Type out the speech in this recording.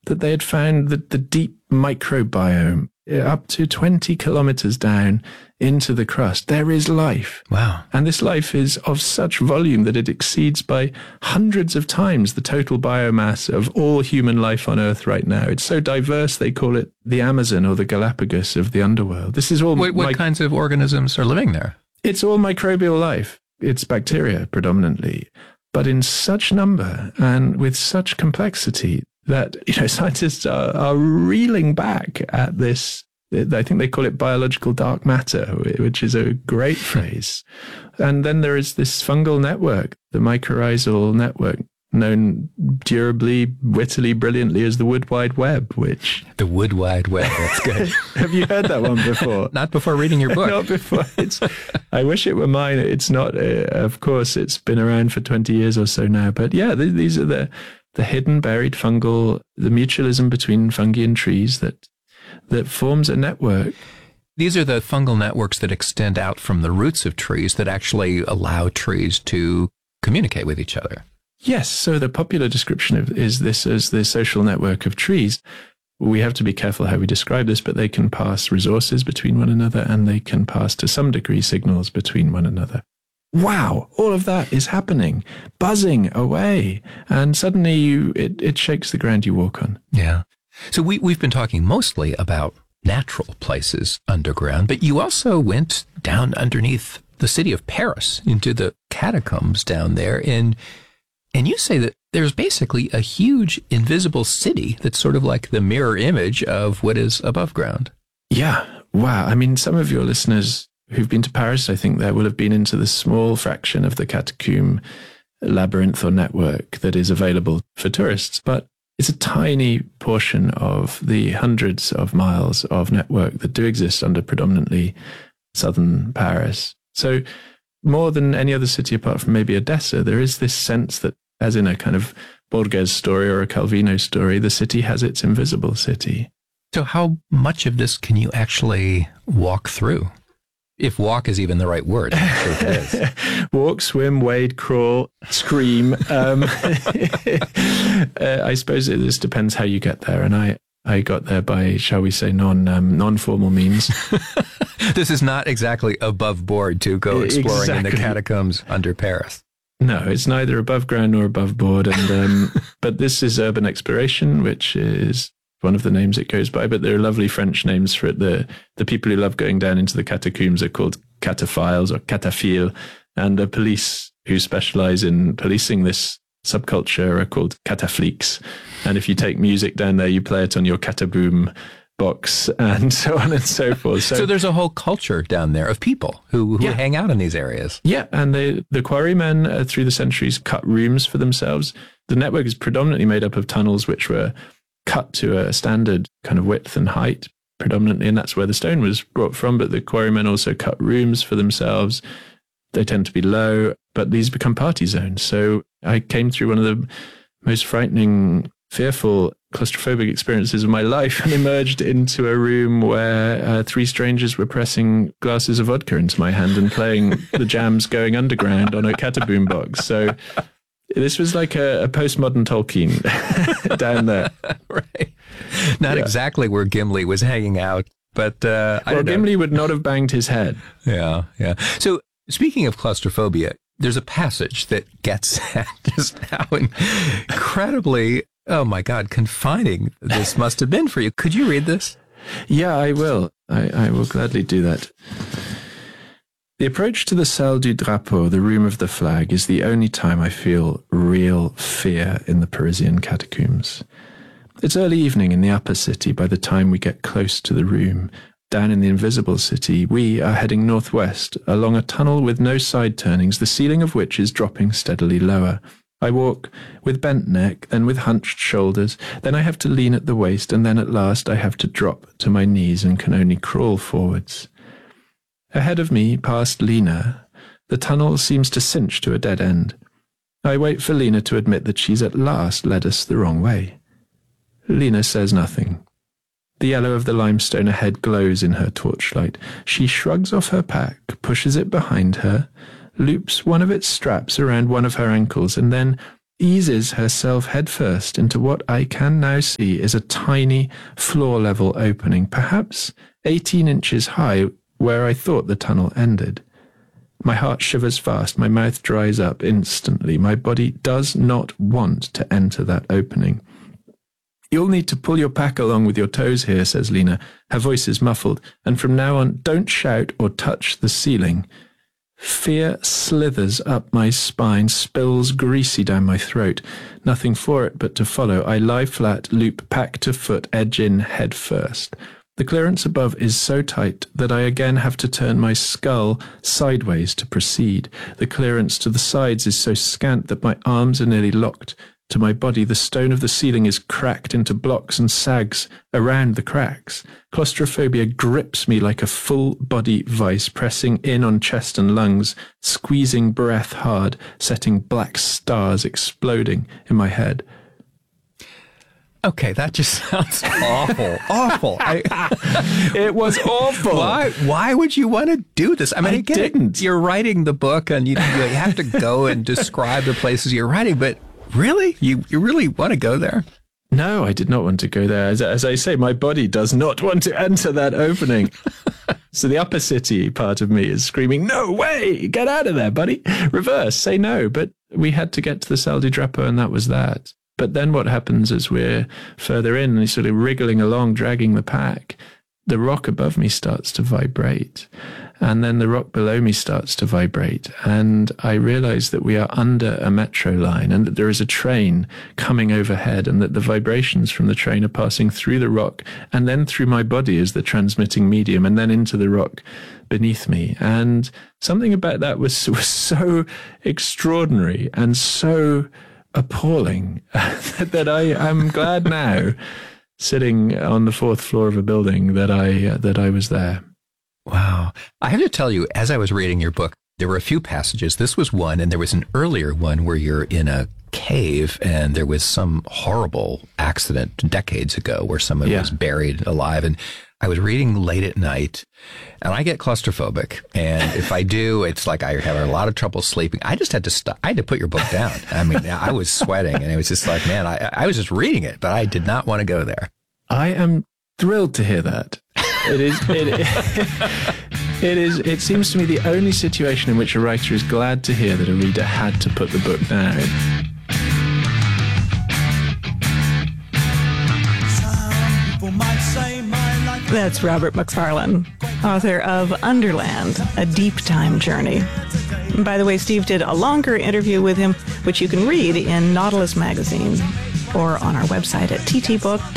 that they had found that the deep microbiome up to 20 kilometers down into the crust, there is life. Wow. And this life is of such volume that it exceeds by hundreds of times the total biomass of all human life on Earth right now. It's so diverse, they call it the Amazon or the Galapagos of the underworld. This is all... What kinds of organisms are living there? It's all microbial life. It's bacteria predominantly, but in such number and with such complexity that, scientists are reeling back at this. I think they call it biological dark matter, which is a great phrase. And then there is this fungal network, the mycorrhizal network, known durably, wittily, brilliantly as the Wood Wide Web, which... The Wood Wide Web, that's good. Have you heard that one before? Not before reading your book. Not before. I wish it were mine. It's not. Of course, it's been around for 20 years or so now. But yeah, these are the hidden, buried fungal, the mutualism between fungi and trees that forms a network. These are the fungal networks that extend out from the roots of trees that actually allow trees to communicate with each other. Yes. So the popular description is this as the social network of trees. We have to be careful how we describe this, but they can pass resources between one another and they can pass to some degree signals between one another. Wow, all of that is happening, buzzing away. And suddenly it shakes the ground you walk on. Yeah. So we've been talking mostly about natural places underground, but you also went down underneath the city of Paris into the catacombs down there. And you say that there's basically a huge invisible city that's sort of like the mirror image of what is above ground. Yeah. Wow. I mean, some of your listeners who've been to Paris, I think there will have been into the small fraction of the catacomb labyrinth or network that is available for tourists. But it's a tiny portion of the hundreds of miles of network that do exist under predominantly southern Paris. So more than any other city apart from maybe Odessa, there is this sense that, as in a kind of Borges story or a Calvino story, the city has its invisible city. So how much of this can you actually walk through? If walk is even the right word. I'm sure it is. Walk, swim, wade, crawl, scream. I suppose this depends how you get there. And I got there by, shall we say, non-formal means. This is not exactly above board to go exploring in the catacombs under Paris. No, it's neither above ground nor above board. And but this is urban exploration, which is one of the names it goes by. But there are lovely French names for it. The people who love going down into the catacombs are called cataphiles or cataphiles. And the police who specialize in policing this subculture are called catafliques. And if you take music down there, you play it on your cataboom box and so on and so forth. So there's a whole culture down there of people who hang out in these areas. Yeah, and the quarrymen through the centuries cut rooms for themselves. The network is predominantly made up of tunnels which were cut to a standard kind of width and height predominantly, and that's where the stone was brought from. But the quarrymen also cut rooms for themselves. They tend to be low, but these become party zones. So I came through one of the most frightening, fearful, claustrophobic experiences of my life and emerged into a room where three strangers were pressing glasses of vodka into my hand and playing the jams going underground on a cataboom box. So this was like a postmodern Tolkien down there. Right. Not exactly where Gimli was hanging out, but Gimli would not have banged his head. Yeah, yeah. So speaking of claustrophobia, there's a passage that gets at just how incredibly, oh my God, confining this must have been for you. Could you read this? Yeah, I will. I will gladly do that. The approach to the Salle du Drapeau, the room of the flag, is the only time I feel real fear in the Parisian catacombs. It's early evening in the upper city by the time we get close to the room. Down in the invisible city, we are heading northwest along a tunnel with no side turnings, the ceiling of which is dropping steadily lower. I walk with bent neck, then with hunched shoulders, then I have to lean at the waist, and then at last I have to drop to my knees and can only crawl forwards. Ahead of me, past Lena, the tunnel seems to cinch to a dead end. I wait for Lena to admit that she's at last led us the wrong way. Lena says nothing. The yellow of the limestone ahead glows in her torchlight. She shrugs off her pack, pushes it behind her, loops one of its straps around one of her ankles, and then, eases herself headfirst into what I can now see is a tiny floor-level opening, perhaps 18 inches high, where I thought the tunnel ended. My heart shivers fast, my mouth dries up instantly. My body does not want to enter that opening. "You'll need to pull your pack along with your toes here," says Lena. Her voice is muffled, "and from now on, don't shout or touch the ceiling." Fear slithers up my spine, spills greasy down my throat. Nothing for it but to follow. I lie flat, loop pack to foot, edge in head first. The clearance above is so tight that I again have to turn my skull sideways to proceed. The clearance to the sides is so scant that my arms are nearly locked to my body. The stone of the ceiling is cracked into blocks and sags around the cracks. Claustrophobia grips me like a full-body vice, pressing in on chest and lungs, squeezing breath hard, setting black stars exploding in my head. Okay, that just sounds awful. Awful. It was awful. Why would you want to do this? I mean, I didn't. You're writing the book and you have to go and describe the places you're writing, but really? You really want to go there? No, I did not want to go there. As I say, my body does not want to enter that opening. So the upper city part of me is screaming, "No way! Get out of there, buddy! Reverse, say no." But we had to get to the Sal di Drappo, and that was that. But then what happens as we're further in and sort of wriggling along, dragging the pack, the rock above me starts to vibrate. And then the rock below me starts to vibrate. And I realize that we are under a metro line and that there is a train coming overhead and that the vibrations from the train are passing through the rock and then through my body as the transmitting medium and then into the rock beneath me. And something about that was so extraordinary and so appalling that I am glad now, sitting on the fourth floor of a building, that I was there. Wow. I have to tell you, as I was reading your book, there were a few passages. This was one, and there was an earlier one where you're in a cave and there was some horrible accident decades ago where someone was buried alive. And I was reading late at night, and I get claustrophobic. And if I do, it's like I have a lot of trouble sleeping. I just had to stop. I had to put your book down. I mean, I was sweating, and it was just like, man, I was just reading it, but I did not want to go there. I am thrilled to hear that. It seems to me the only situation in which a writer is glad to hear that a reader had to put the book down. That's Robert Macfarlane, author of Underland, A Deep Time Journey. And by the way, Steve did a longer interview with him, which you can read in Nautilus magazine or on our website at ttbook.com.